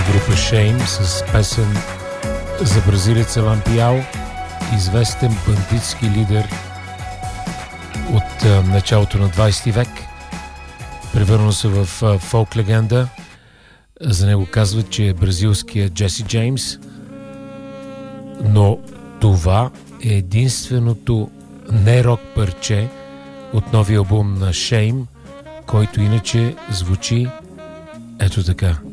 група Shame с песен за бразилеца Лампиао, известен бандитски лидер от началото на 20 век. Превърнал се в фолк легенда. За него казват, че е бразилският Джеси Джеймс. Но това е единственото не-рок парче от новия албум на Shame, който иначе звучи ето така.